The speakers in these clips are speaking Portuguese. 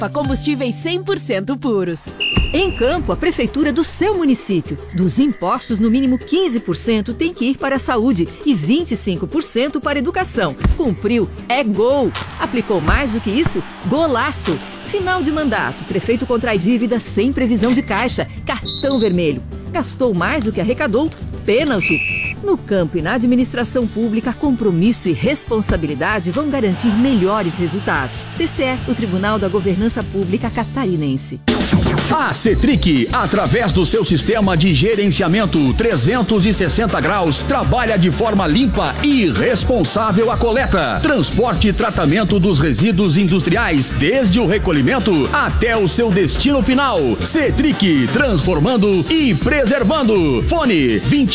combustíveis 100% puros. Em Campo, a prefeitura do seu município. Dos impostos, no mínimo 15% tem que ir para a saúde e 25% para a educação. Cumpriu, é gol. Aplicou mais do que isso? Golaço. Final de mandato, prefeito contrai dívida sem previsão de caixa. Cartão vermelho. Gastou mais do que arrecadou? Pênalti. No campo e na administração pública, compromisso e responsabilidade vão garantir melhores resultados. TCE, o Tribunal da Governança Pública Catarinense. A Cetric, através do seu sistema de gerenciamento 360 graus, trabalha de forma limpa e responsável a coleta, transporte e tratamento dos resíduos industriais, desde o recolhimento até o seu destino final. Cetric, transformando e preservando. Fone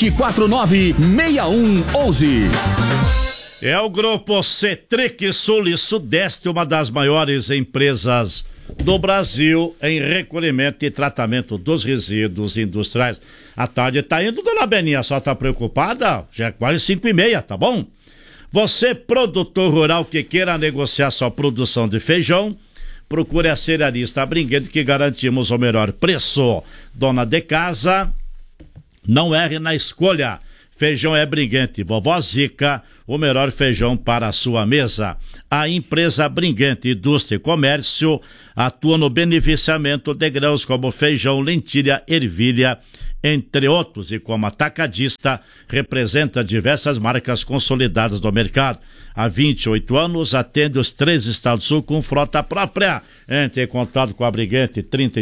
249-6111. É o grupo Cetric Sul e Sudeste, uma das maiores empresas do Brasil em recolhimento e tratamento dos resíduos industriais. A tarde tá indo, dona Beninha, só tá preocupada? Já é quase 5h30, tá bom? Você, produtor rural que queira negociar sua produção de feijão, procure a cerealista Bringuedo, que garantimos o melhor preço. Dona de casa, não erre na escolha. Feijão é Bringuente, vovó Zica, o melhor feijão para a sua mesa. A empresa Bringuente Indústria e Comércio atua no beneficiamento de grãos como feijão, lentilha, ervilha, entre outros, e como atacadista representa diversas marcas consolidadas do mercado. Há 28 anos atende os 3 estados do sul com frota própria. Entre em contato com a Bringuente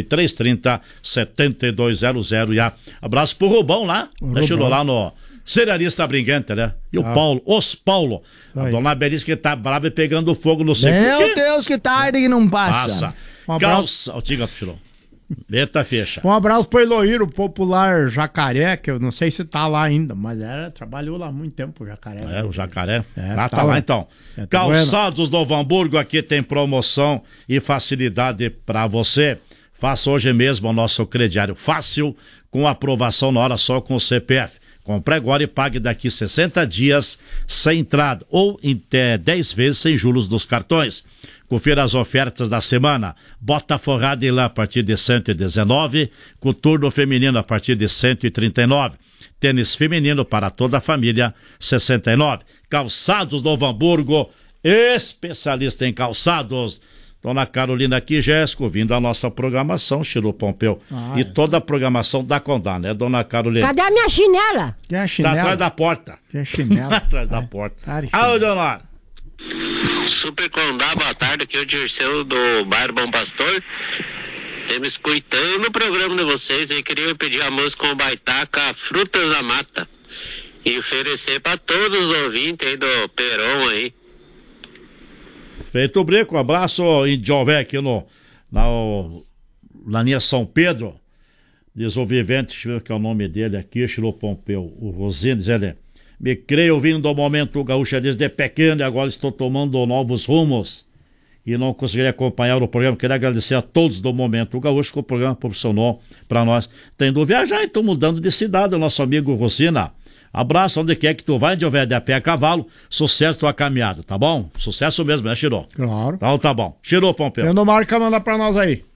3330-7200 e abraço pro Rubão lá, deixa eu lá no cerealista Bringuente, né? E o Paulo, a dona Belis que tá brava e pegando fogo no seco. Meu Deus, que tarde que não passa. Um abraço. Eita, fecha. Um abraço pro Eloíro, popular Jacaré, que eu não sei se tá lá ainda, mas trabalhou lá há muito tempo o Jacaré. O Jacaré? Tá lá então. Calçados Novo Hamburgo, aqui tem promoção e facilidade pra você. Faça hoje mesmo o nosso crediário fácil, com aprovação na hora só com o CPF. Compre agora e pague daqui 60 dias sem entrada ou em até 10 vezes sem juros dos cartões. Confira as ofertas da semana. Bota forrada em lã a partir de 119, coturno feminino a partir de 139. Tênis feminino para toda a família, 69. Calçados Novo Hamburgo, especialista em calçados. Dona Carolina aqui, Jéssico, ouvindo a nossa programação, Chiru Pompeu. E toda a programação da Condá, né, Dona Carolina? Cadê a minha chinela? Tem a chinela? Tá atrás da porta. Tem a chinela? Atrás da porta. Alô, Dona. Super Condá, boa tarde, aqui é o Dirceu do bairro Bom Pastor. Estamos escutando o programa de vocês e queria pedir a música com o Baitaca Frutas da Mata e oferecer para todos os ouvintes aí do Peron aí. Feito o breco, um abraço em Jové aqui na linha São Pedro. Diz o vivente, deixa eu ver que é o nome dele aqui, Chiru Pompeu, o Rosino, diz ele: me creio ouvindo o momento gaúcho desde pequeno e agora estou tomando novos rumos e não consegui acompanhar o programa. Queria agradecer a todos do Momento Gaúcho, que o programa proporcionou para nós. Tendo viajar e estou mudando de cidade, o nosso amigo Rosina. Abraço onde quer que tu vai, de houver de a pé a cavalo, sucesso tua caminhada, tá bom? Sucesso mesmo, né, Chiru? Claro. Então tá bom. Chiru Pompeu. Tendo marca, manda pra nós aí.